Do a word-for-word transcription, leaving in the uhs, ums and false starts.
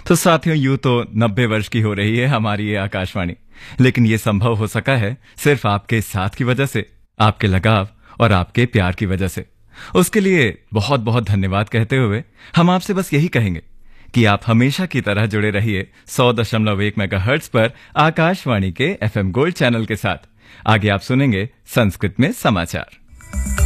तो साथियों, यूं तो नब्बे वर्ष की हो रही है हमारी ये आकाशवाणी, लेकिन ये संभव हो सका है सिर्फ आपके साथ की वजह से, आपके लगाव और आपके प्यार की वजह से। उसके लिए बहुत बहुत धन्यवाद कहते हुए हम आपसे बस यही कहेंगे कि आप हमेशा की तरह जुड़े रहिए सौ दशमलव एक मेगाहर्ट्ज पर आकाशवाणी के एफएम गोल्ड चैनल के साथ। आगे आप सुनेंगे संस्कृत में समाचार।